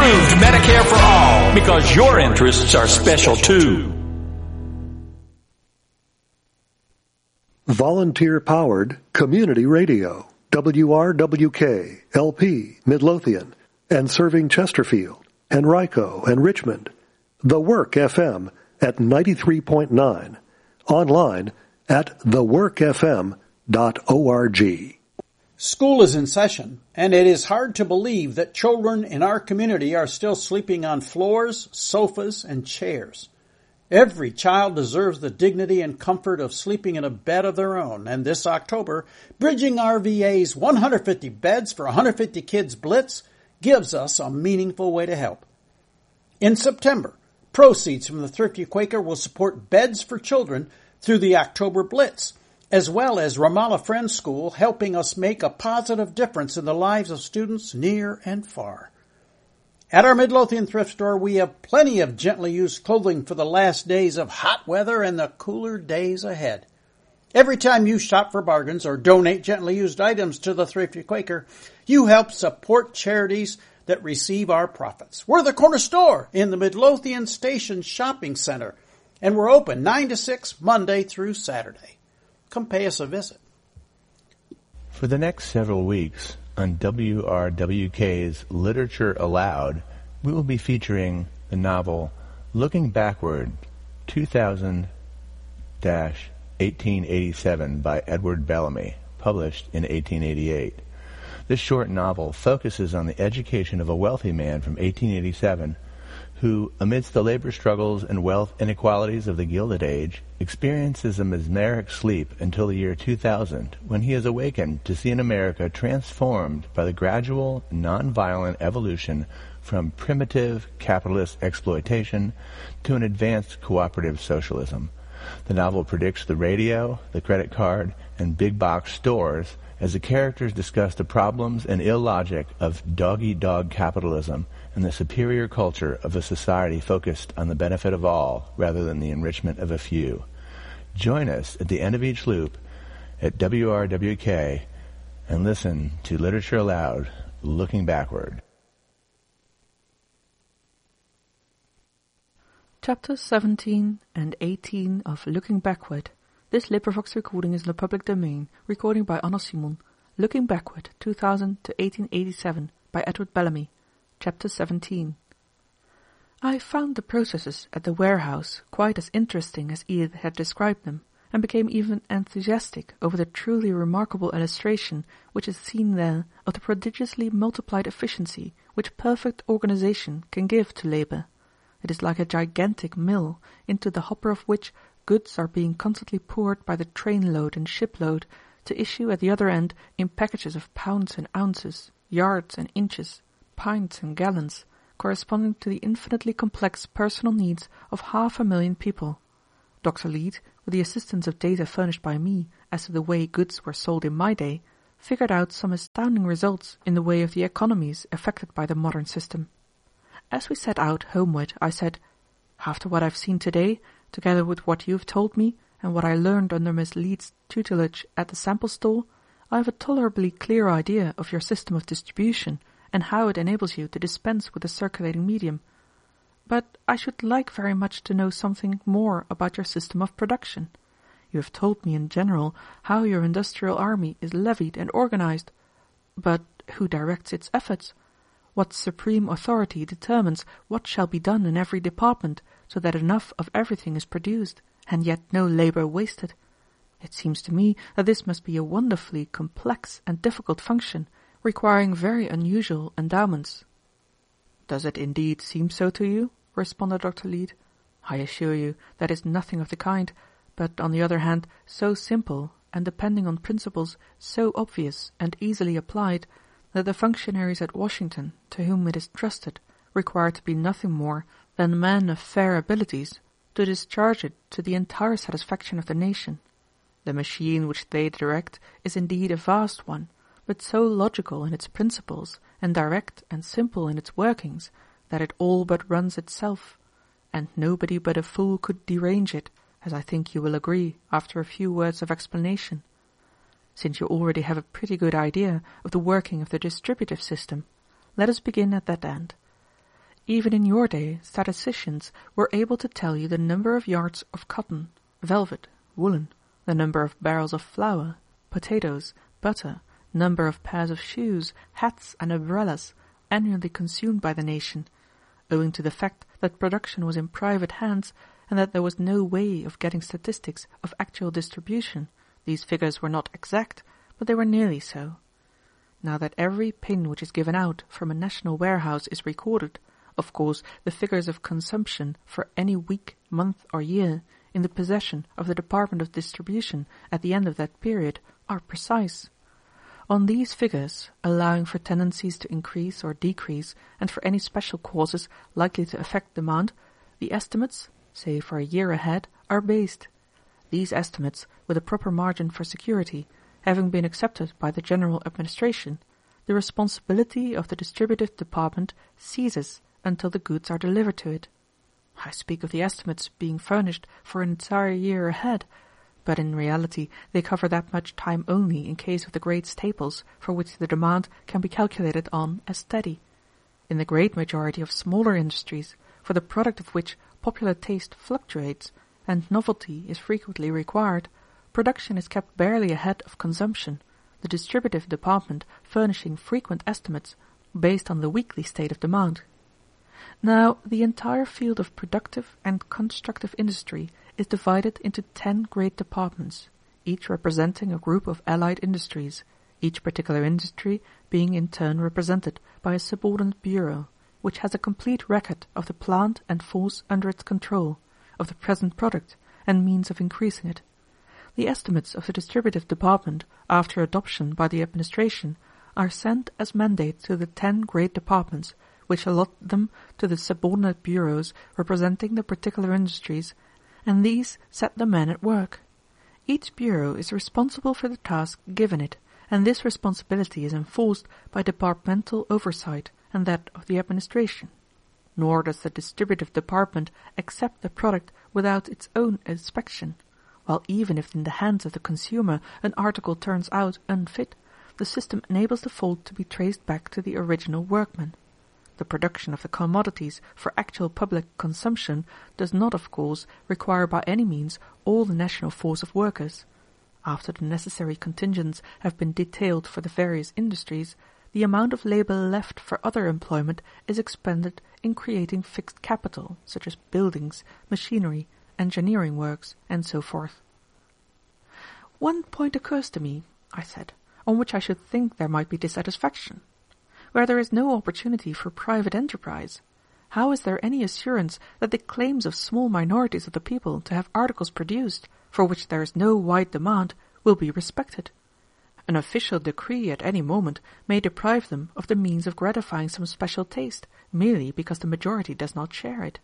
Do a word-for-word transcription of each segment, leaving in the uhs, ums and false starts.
Approved Medicare for all, because your interests are special too. Volunteer-powered community radio, W R W K, L P, Midlothian, and serving Chesterfield, Henrico, and Richmond. The Work F M at ninety-three point nine. Online at the work f m dot org. School is in session, and it is hard to believe that children in our community are still sleeping on floors, sofas, and chairs. Every child deserves the dignity and comfort of sleeping in a bed of their own, and this October, Bridging R V A's one hundred fifty Beds for one hundred fifty Kids Blitz gives us a meaningful way to help. In September, proceeds from the Thrifty Quaker will support beds for children through the October Blitz, as well as Ramallah Friends School, helping us make a positive difference in the lives of students near and far. At our Midlothian thrift store, we have plenty of gently used clothing for the last days of hot weather and the cooler days ahead. Every time you shop for bargains or donate gently used items to the Thrifty Quaker, you help support charities that receive our profits. We're the corner store in the Midlothian Station Shopping Center, and we're open nine to six Monday through Saturday. Come pay us a visit. For the next several weeks on W R W K's Literature Aloud, we will be featuring the novel Looking Backward, two thousand to eighteen eighty-seven by Edward Bellamy, published in eighteen eighty-eight. This short novel focuses on the education of a wealthy man from eighteen eighty-seven who, amidst the labor struggles and wealth inequalities of the Gilded Age, experiences a mesmeric sleep until the year two thousand, when he is awakened to see an America transformed by the gradual, non-violent evolution from primitive capitalist exploitation to an advanced cooperative socialism. The novel predicts the radio, the credit card, and big box stores as the characters discuss the problems and illogic of dog-eat-dog capitalism and the superior culture of a society focused on the benefit of all rather than the enrichment of a few. Join us at the end of each loop at W R W K and listen to Literature Aloud, Looking Backward. Chapters seventeen and eighteen of Looking Backward. This LibriVox recording is in the public domain. Recording by Anna Simon. Looking Backward, two thousand to eighteen eighty-seven, by Edward Bellamy. Chapter seventeen. I found the processes at the warehouse quite as interesting as Edith had described them, and became even enthusiastic over the truly remarkable illustration which is seen there of the prodigiously multiplied efficiency which perfect organization can give to labor. It is like a gigantic mill, into the hopper of which goods are being constantly poured by the train-load and ship-load, to issue at the other end in packages of pounds and ounces, yards and inches, pints and gallons, corresponding to the infinitely complex personal needs of half a million people. Doctor Lead, with the assistance of data furnished by me as to the way goods were sold in my day, figured out some astounding results in the way of the economies effected by the modern system. As we set out homeward, I said, "After what I've seen today, together with what you've told me, and what I learned under Miss Leeds' tutelage at the sample store, I have a tolerably clear idea of your system of distribution, and how it enables you to dispense with the circulating medium. But I should like very much to know something more about your system of production. You have told me in general how your industrial army is levied and organized. But who directs its efforts? What supreme authority determines what shall be done in every department, so that enough of everything is produced, and yet no labor wasted? It seems to me that this must be a wonderfully complex and difficult function, requiring very unusual endowments." "Does it indeed seem so to you?" responded Doctor Lead. "I assure you that is nothing of the kind, but on the other hand so simple, and depending on principles so obvious and easily applied, that the functionaries at Washington, to whom it is trusted, require to be nothing more than men of fair abilities to discharge it to the entire satisfaction of the nation. The machine which they direct is indeed a vast one, but so logical in its principles, and direct and simple in its workings, that it all but runs itself, and nobody but a fool could derange it, as I think you will agree after a few words of explanation. Since you already have a pretty good idea of the working of the distributive system, let us begin at that end. Even in your day, statisticians were able to tell you the number of yards of cotton, velvet, woolen, the number of barrels of flour, potatoes, butter, number of pairs of shoes, hats, and umbrellas annually consumed by the nation, owing to the fact that production was in private hands and that there was no way of getting statistics of actual distribution. These figures were not exact, but they were nearly so. Now that every pin which is given out from a national warehouse is recorded, of course the figures of consumption for any week, month, or year in the possession of the Department of Distribution at the end of that period are precise. On these figures, allowing for tendencies to increase or decrease and for any special causes likely to affect demand, the estimates, say for a year ahead, are based. These estimates, with a proper margin for security, having been accepted by the general administration, the responsibility of the distributive department ceases until the goods are delivered to it. I speak of the estimates being furnished for an entire year ahead, but in reality they cover that much time only in case of the great staples for which the demand can be calculated on as steady. In the great majority of smaller industries, for the product of which popular taste fluctuates and novelty is frequently required, production is kept barely ahead of consumption, the distributive department furnishing frequent estimates based on the weekly state of demand. Now, the entire field of productive and constructive industry is divided into ten great departments, each representing a group of allied industries, each particular industry being in turn represented by a subordinate bureau, which has a complete record of the plant and force under its control, of the present product, and means of increasing it. The estimates of the distributive department, after adoption by the administration, are sent as mandate to the ten great departments, which allot them to the subordinate bureaus representing the particular industries, and these set the men at work. Each bureau is responsible for the task given it, and this responsibility is enforced by departmental oversight and that of the administration. Nor does the distributive department accept the product without its own inspection, while even if in the hands of the consumer an article turns out unfit, the system enables the fault to be traced back to the original workman. The production of the commodities for actual public consumption does not, of course, require by any means all the national force of workers. After the necessary contingents have been detailed for the various industries, the amount of labor left for other employment is expended in creating fixed capital, such as buildings, machinery, engineering works, and so forth. One point occurs to me, I said, on which I should think there might be dissatisfaction. Where there is no opportunity for private enterprise, how is there any assurance that the claims of small minorities of the people to have articles produced, for which there is no wide demand, will be respected? An official decree at any moment may deprive them of the means of gratifying some special taste, merely because the majority does not share it.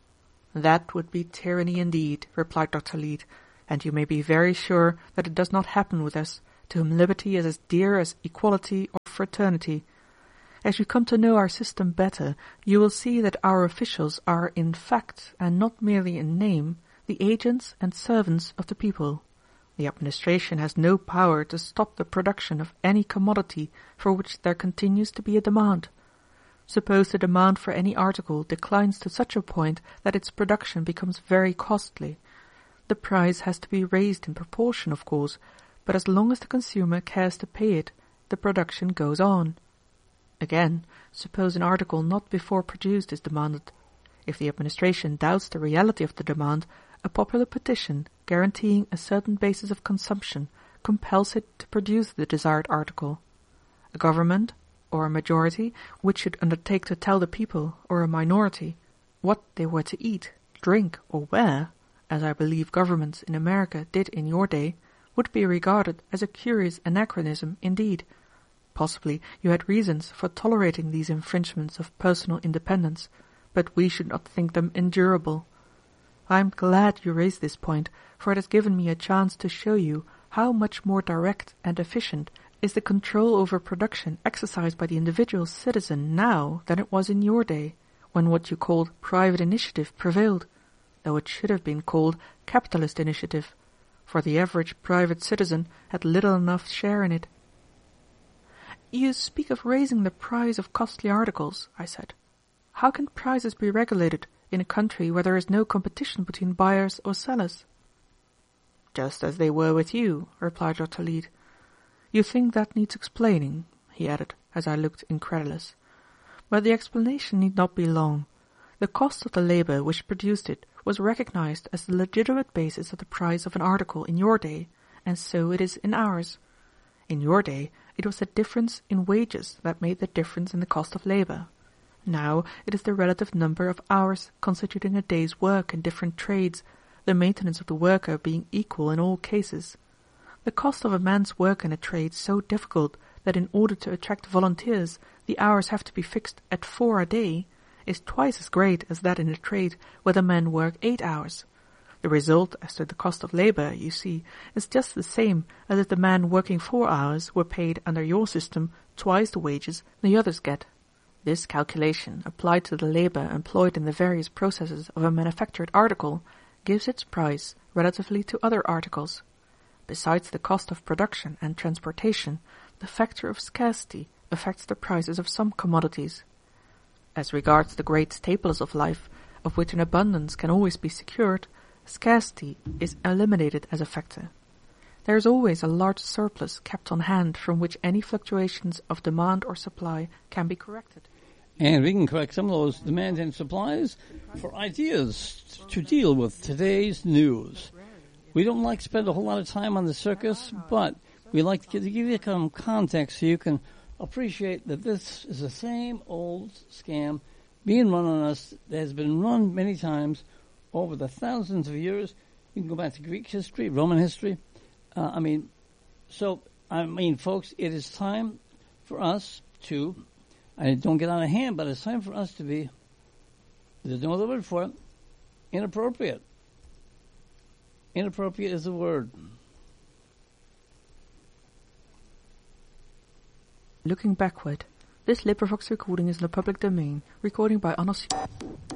That would be tyranny indeed, replied Doctor Leete, and you may be very sure that it does not happen with us, to whom liberty is as dear as equality or fraternity. As you come to know our system better, you will see that our officials are in fact, and not merely in name, the agents and servants of the people. The administration has no power to stop the production of any commodity for which there continues to be a demand. Suppose the demand for any article declines to such a point that its production becomes very costly. The price has to be raised in proportion, of course, but as long as the consumer cares to pay it, the production goes on. Again, suppose an article not before produced is demanded. If the administration doubts the reality of the demand, a popular petition guaranteeing a certain basis of consumption compels it to produce the desired article. A government, or a majority, which should undertake to tell the people, or a minority, what they were to eat, drink, or wear, as I believe governments in America did in your day, would be regarded as a curious anachronism indeed. Possibly you had reasons for tolerating these infringements of personal independence, but we should not think them endurable. I am glad you raised this point, for it has given me a chance to show you how much more direct and efficient is the control over production exercised by the individual citizen now than it was in your day, when what you called private initiative prevailed, though it should have been called capitalist initiative, for the average private citizen had little enough share in it. You speak of raising the price of costly articles, I said. How can prices be regulated in a country where there is no competition between buyers or sellers? Just as they were with you, replied Doctor Lead. You think that needs explaining, he added, as I looked incredulous. But the explanation need not be long. The cost of the labor which produced it was recognized as the legitimate basis of the price of an article in your day, and so it is in ours. In your day, it was the difference in wages that made the difference in the cost of labor. Now it is the relative number of hours constituting a day's work in different trades, the maintenance of the worker being equal in all cases. The cost of a man's work in a trade so difficult that in order to attract volunteers the hours have to be fixed at four a day is twice as great as that in a trade where the men work eight hours. The result as to the cost of labor, you see, is just the same as if the man working four hours were paid under your system twice the wages the others get. This calculation, applied to the labor employed in the various processes of a manufactured article, gives its price relatively to other articles. Besides the cost of production and transportation, the factor of scarcity affects the prices of some commodities. As regards the great staples of life, of which an abundance can always be secured, scarcity is eliminated as a factor. There is always a large surplus kept on hand from which any fluctuations of demand or supply can be corrected. And we can correct some of those demands and supplies for ideas to deal with today's news. We don't like to spend a whole lot of time on the circus, but we like to give you some context so you can appreciate that this is the same old scam being run on us that has been run many times over the thousands of years. You can go back to Greek history, Roman history. Uh, I mean, so, I mean, folks, it is time for us to, I don't get out of hand, but it's time for us to be, there's no other word for it, inappropriate. Inappropriate is the word. Looking backward. This LibriVox recording is in the public domain, recording by Anna Simon.